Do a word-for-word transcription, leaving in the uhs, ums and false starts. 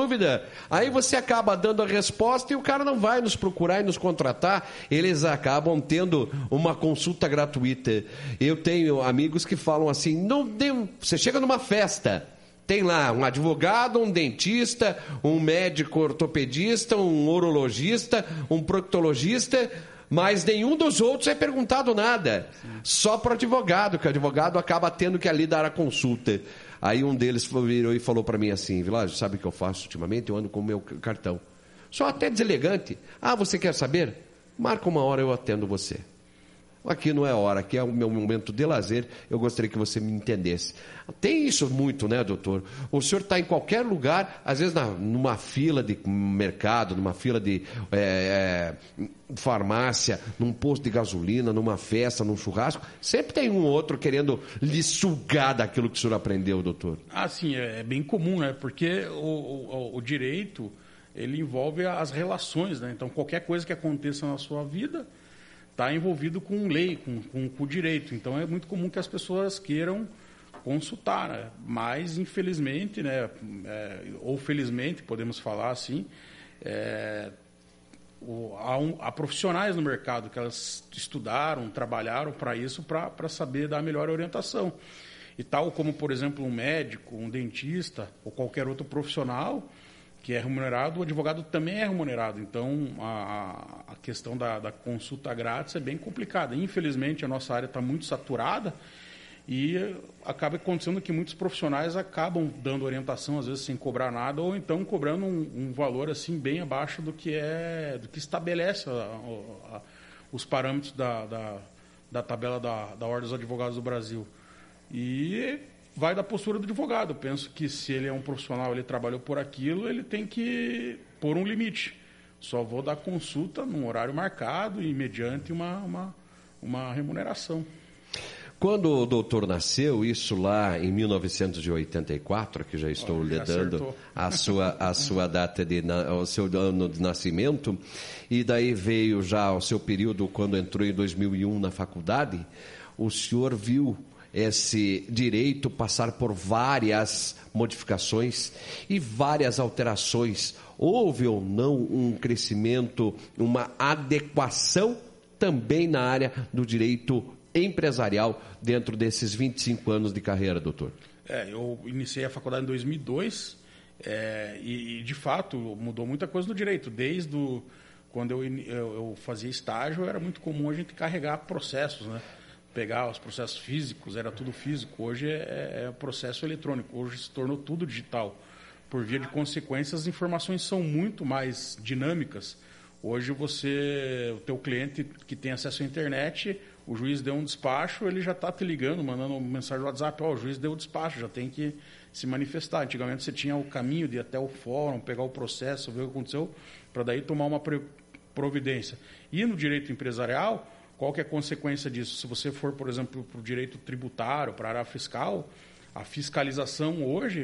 dúvida. Aí você acaba dando a resposta e o cara não vai nos procurar e nos contratar. Eles acabam tendo uma consulta gratuita. Eu tenho amigos que falam assim, não deu... você chega numa festa, tem lá um advogado, um dentista, um médico ortopedista, um urologista, um proctologista... mas nenhum dos outros é perguntado nada. Sim. Só para o advogado, que o advogado acaba tendo que ali dar a consulta. Aí um deles virou e falou para mim assim, Vilásio, sabe o que eu faço ultimamente? Eu ando com o meu cartão. Só até deselegante. Ah, você quer saber? Marca uma hora, eu atendo você. Aqui não é hora, aqui é o meu momento de lazer, eu gostaria que você me entendesse. Tem isso muito, né, doutor? O senhor está em qualquer lugar, às vezes na, numa fila de mercado, numa fila de é, é, farmácia, num posto de gasolina, numa festa, num churrasco, sempre tem um ou outro querendo lhe sugar daquilo que o senhor aprendeu, doutor. Ah, sim, é, é bem comum, né? Porque o, o, o direito, ele envolve as relações, né? Então, qualquer coisa que aconteça na sua vida está envolvido com lei, com, com, com direito. Então, é muito comum que as pessoas queiram consultar, né? Mas, infelizmente, né, é, ou felizmente, podemos falar assim, é, o, há, um, há profissionais no mercado que elas estudaram, trabalharam para isso, para saber dar a melhor orientação. E tal como, por exemplo, um médico, um dentista ou qualquer outro profissional que é remunerado, o advogado também é remunerado. Então, a, a questão da, da consulta grátis é bem complicada. Infelizmente, a nossa área está muito saturada e acaba acontecendo que muitos profissionais acabam dando orientação, às vezes sem cobrar nada, ou então cobrando um, um valor assim bem abaixo do que, é, do que estabelece a, a, a, os parâmetros da, da, da tabela da, da Ordem dos Advogados do Brasil. E vai da postura do advogado. Eu penso que se ele é um profissional, ele trabalhou por aquilo, ele tem que pôr um limite. Só vou dar consulta num horário marcado e mediante uma, uma, uma remuneração. Quando o doutor nasceu, isso lá em mil novecentos e oitenta e quatro, que já estou oh, lhe dando a sua, a sua data de, o seu ano de nascimento, e daí veio já o seu período quando entrou em dois mil e um na faculdade, o senhor viu esse direito passar por várias modificações e várias alterações. Houve ou não um crescimento, uma adequação também na área do direito empresarial dentro desses vinte e cinco anos de carreira, doutor? É, eu iniciei a faculdade em dois mil e dois é, e, e, de fato, mudou muita coisa no direito. Desde o, quando eu, eu, eu fazia estágio, era muito comum a gente carregar processos, né? Pegar os processos físicos, era tudo físico. Hoje é, é processo eletrônico, hoje se tornou tudo digital. Por via de consequência, as informações são muito mais dinâmicas. Hoje você, o teu cliente que tem acesso à internet, o juiz deu um despacho, ele já está te ligando, mandando mensagem no WhatsApp, ó, o juiz deu o despacho, já tem que se manifestar. Antigamente você tinha o caminho de ir até o fórum, pegar o processo, ver o que aconteceu, para daí tomar uma providência. E no direito empresarial, qual que é a consequência disso? Se você for, por exemplo, para o direito tributário, para a área fiscal, a fiscalização hoje